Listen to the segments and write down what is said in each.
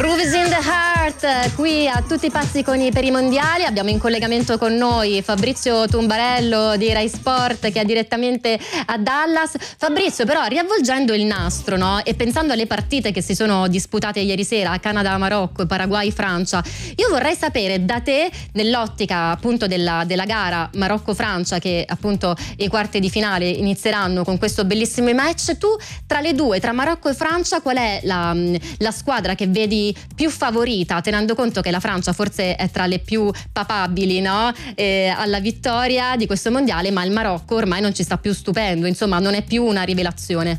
Grooves in the Heart, qui a tutti i pazzi per i mondiali. Abbiamo in collegamento con noi Fabrizio Tumbarello di Rai Sport, che è direttamente a Dallas. Fabrizio, però, riavvolgendo il nastro, no? E pensando alle partite che si sono disputate ieri sera, Canada-Marocco, Paraguay-Francia, io vorrei sapere da te, nell'ottica appunto della gara Marocco-Francia, che appunto i quarti di finale inizieranno con questo bellissimo match, tu tra le due, tra Marocco e Francia, qual è la squadra che vedi più favorita, tenendo conto che la Francia forse è tra le più papabili, no? Alla vittoria di questo mondiale, ma il Marocco ormai non ci sta più stupendo, insomma non è più una rivelazione.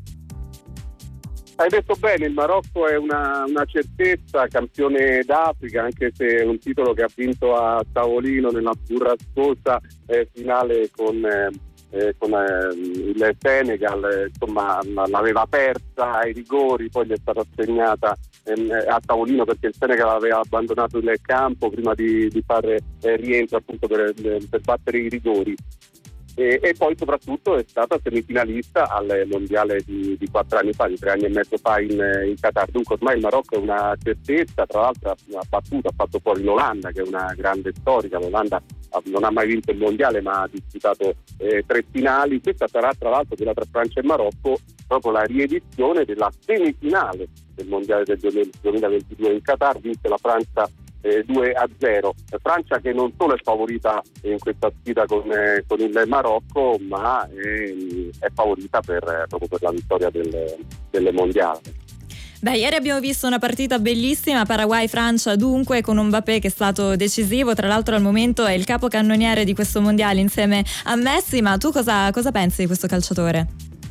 Hai detto bene, il Marocco è una certezza, campione d'Africa, anche se è un titolo che ha vinto a tavolino nella burrascosa finale con il Senegal, insomma l'aveva persa ai rigori, poi gli è stata assegnata a tavolino perché il Senegal aveva abbandonato il campo prima di fare rientro appunto per battere i rigori. E poi soprattutto è stata semifinalista al mondiale di 4 anni fa, di 3 anni e mezzo fa in Qatar. Dunque ormai il Marocco è una certezza, tra l'altro ha fatto fuori l'Olanda, che è una grande storica. L'Olanda non ha mai vinto il mondiale, ma ha disputato 3 finali. Questa sarà tra l'altro, quella tra Francia e Marocco, proprio la riedizione della semifinale del mondiale del 2022 in Qatar. Vinse la Francia 2-0. Francia che non solo è favorita in questa sfida con il Marocco, ma è favorita proprio per la vittoria del mondiale. Beh, ieri abbiamo visto una partita bellissima, Paraguay-Francia dunque, con un Mbappé che è stato decisivo, tra l'altro al momento è il capocannoniere di questo mondiale insieme a Messi. Ma tu cosa pensi di questo calciatore?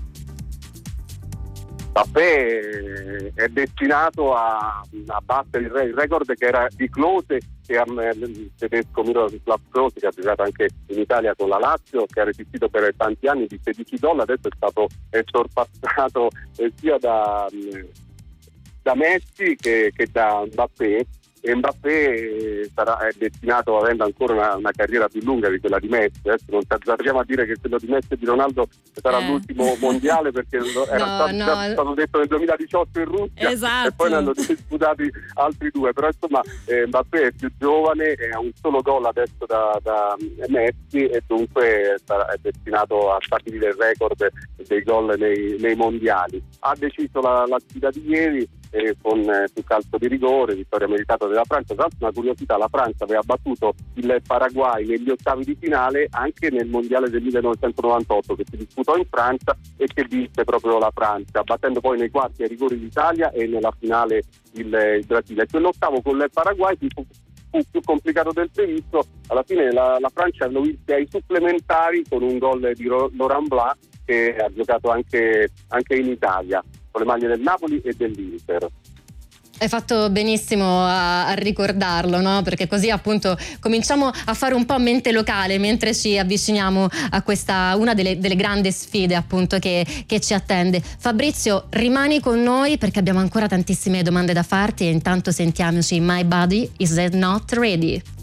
Mbappé è destinato a battere il record che era di Klose, che il tedesco Miroslav Klose, che ha giocato anche in Italia con la Lazio, che ha resistito per tanti anni, di 16 gol. Adesso è stato sorpassato sia da Messi che da Mbappé. E Mbappé è destinato, avendo ancora una carriera più lunga di quella di Messi. Adesso non ci azzardiamo a dire che quello di Messi e di Ronaldo sarà l'ultimo mondiale, perché era stato detto nel 2018 in Russia. Esatto. E poi ne hanno disputati altri 2, però insomma Mbappé è più giovane e ha un solo gol adesso da Messi, e dunque è destinato a stabilire il record dei gol nei mondiali. Ha deciso la sfida di ieri su calcio di rigore, vittoria meritata della Francia. Tra l'altro, una curiosità: la Francia aveva battuto il Paraguay negli ottavi di finale anche nel mondiale del 1998, che si disputò in Francia e che vinse proprio la Francia, battendo poi nei quarti ai rigori l'Italia e nella finale il Brasile. E quell'ottavo con il Paraguay fu più complicato del previsto. Alla fine la Francia lo vinse ai supplementari con un gol di Laurent Blanc, che ha giocato anche in Italia con le maglie del Napoli e dell'Inter. Hai fatto benissimo a ricordarlo, no? Perché così appunto cominciamo a fare un po' mente locale mentre ci avviciniamo a questa, una delle grandi sfide appunto che ci attende. Fabrizio, rimani con noi perché abbiamo ancora tantissime domande da farti, e intanto sentiamoci My Body Is Not Ready.